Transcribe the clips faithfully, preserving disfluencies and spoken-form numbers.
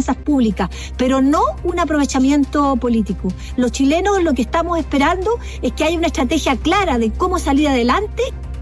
finanzas públicas, pero no un aprovechamiento político. Los chilenos lo que estamos esperando es que haya una estrategia clara de cómo salir adelante.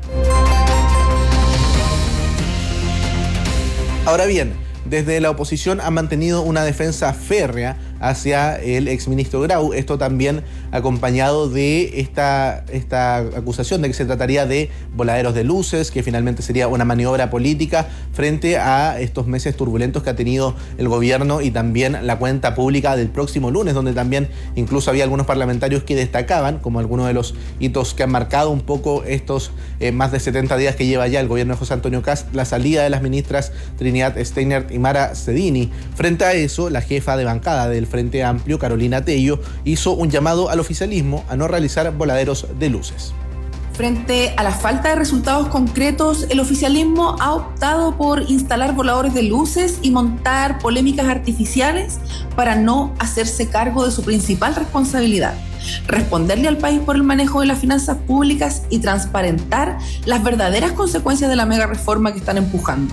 Ahora bien, desde la oposición han mantenido una defensa férrea hacia el exministro Grau, esto también acompañado de esta, esta acusación de que se trataría de voladeros de luces, que finalmente sería una maniobra política frente a estos meses turbulentos que ha tenido el gobierno y también la cuenta pública del próximo lunes, donde también incluso había algunos parlamentarios que destacaban como algunos de los hitos que han marcado un poco estos eh, más de setenta días que lleva ya el gobierno de José Antonio Kast, la salida de las ministras Trinidad Steinert y Mara Cedini. Frente a eso, la jefa de bancada del Frente Amplio, Carolina Tello, hizo un llamado al oficialismo a no realizar voladeros de luces. Frente a la falta de resultados concretos, el oficialismo ha optado por instalar voladores de luces y montar polémicas artificiales para no hacerse cargo de su principal responsabilidad: responderle al país por el manejo de las finanzas públicas y transparentar las verdaderas consecuencias de la mega reforma que están empujando.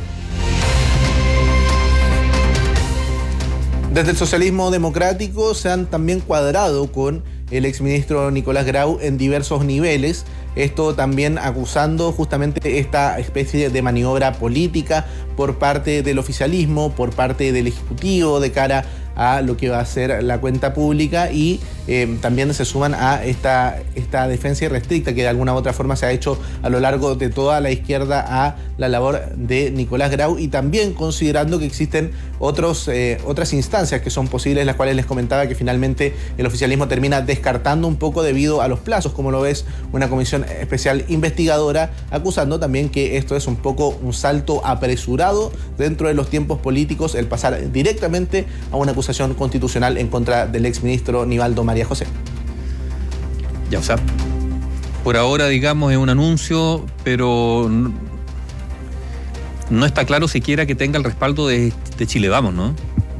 Desde el socialismo democrático se han también cuadrado con el exministro Nicolás Grau en diversos niveles, esto también acusando justamente esta especie de maniobra política por parte del oficialismo, por parte del Ejecutivo de cara a lo que va a ser la cuenta pública, y eh, también se suman a esta, esta defensa irrestricta que de alguna u otra forma se ha hecho a lo largo de toda la izquierda a la labor de Nicolás Grau, y también considerando que existen otros, eh, otras instancias que son posibles, las cuales les comentaba que finalmente el oficialismo termina descartando un poco debido a los plazos, como lo ves una comisión especial investigadora, acusando también que esto es un poco un salto apresurado dentro de los tiempos políticos, el pasar directamente a una acusación constitucional en contra del exministro Nivaldo María José. Ya, o sea, por ahora, digamos, es un anuncio, pero no, no está claro siquiera que tenga el respaldo de, de Chile Vamos, ¿no?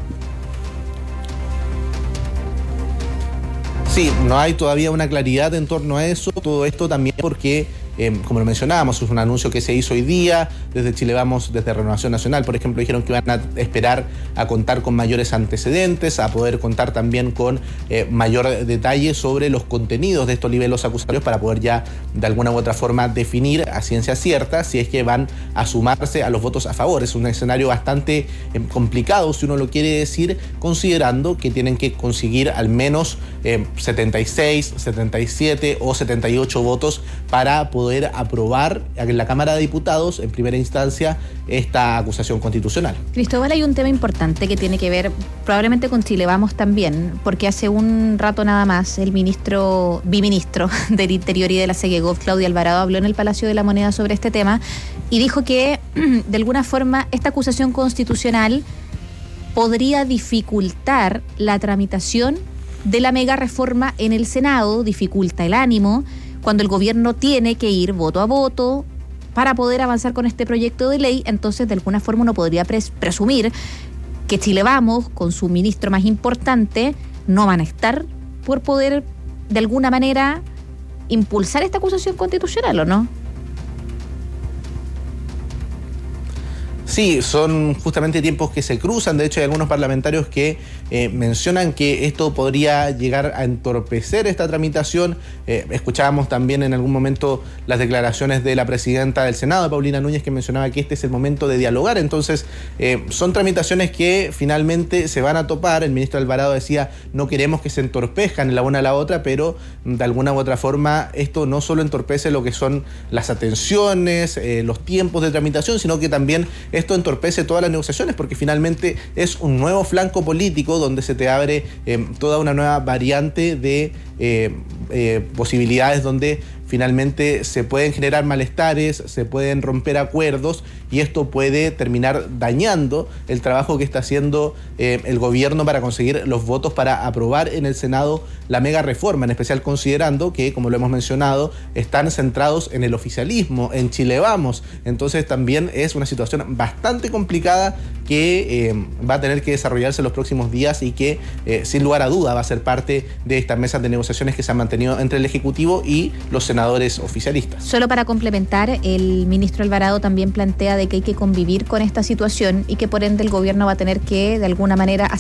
Sí, no hay todavía una claridad en torno a eso, todo esto también porque Eh, como lo mencionábamos, es un anuncio que se hizo hoy día. Desde Chile Vamos, desde Renovación Nacional, por ejemplo, dijeron que iban a esperar a contar con mayores antecedentes, a poder contar también con eh, mayor detalle sobre los contenidos de estos libelos acusatorios para poder ya de alguna u otra forma definir a ciencia cierta si es que van a sumarse a los votos a favor. Es un escenario bastante eh, complicado, si uno lo quiere decir, considerando que tienen que conseguir al menos eh, setenta y seis, setenta y siete o setenta y ocho votos para poder poder aprobar en la Cámara de Diputados en primera instancia esta acusación constitucional. Cristóbal, hay un tema importante que tiene que ver probablemente con Chile Vamos también, porque hace un rato nada más el ministro, biministro del Interior y de la Segegov, Claudia Alvarado, habló en el Palacio de la Moneda sobre este tema y dijo que de alguna forma esta acusación constitucional podría dificultar la tramitación de la mega reforma en el Senado, dificulta el ánimo cuando el gobierno tiene que ir voto a voto para poder avanzar con este proyecto de ley. Entonces, de alguna forma uno podría pres- presumir que Chile Vamos, con su ministro más importante, no van a estar por poder, de alguna manera, impulsar esta acusación constitucional, ¿o no? Sí, son justamente tiempos que se cruzan. De hecho, hay algunos parlamentarios que eh, mencionan que esto podría llegar a entorpecer esta tramitación. Eh, escuchábamos también en algún momento las declaraciones de la presidenta del Senado, Paulina Núñez, que mencionaba que este es el momento de dialogar. Entonces, eh, son tramitaciones que finalmente se van a topar. El ministro Alvarado decía, no queremos que se entorpezcan la una a la otra, pero de alguna u otra forma esto no solo entorpece lo que son las atenciones, eh, los tiempos de tramitación, sino que también esto entorpece todas las negociaciones, porque finalmente es un nuevo flanco político donde se te abre eh, toda una nueva variante de eh, eh, posibilidades donde finalmente se pueden generar malestares, se pueden romper acuerdos, y esto puede terminar dañando el trabajo que está haciendo eh, el gobierno para conseguir los votos para aprobar en el Senado la mega reforma, en especial considerando que, como lo hemos mencionado, están centrados en el oficialismo, en Chile Vamos. Entonces también es una situación bastante complicada que eh, va a tener que desarrollarse en los próximos días y que eh, sin lugar a duda va a ser parte de estas mesas de negociaciones que se han mantenido entre el Ejecutivo y los senadores oficialistas. Solo para complementar, el ministro Alvarado también plantea de que hay que convivir con esta situación y que por ende el gobierno va a tener que de alguna manera